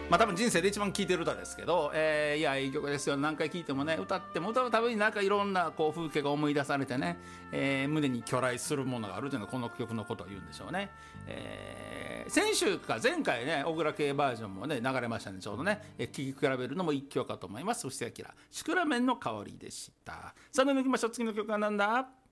まあ多分人生で一番聴いてる歌ですけど、いやいい曲ですよ。何回聴いてもね、歌っても歌うたびになんかいろんなこう風景が思い出されてね、胸に去来するものがあるというのがこの曲のことを言うんでしょうね。先週か前回ね、小倉系バージョンもね流れましたね。ちょうどね、聴き比べるのも一興かと思います。布施明シクラメンの香りでした。さあ抜きましょう。次の曲はなんだ。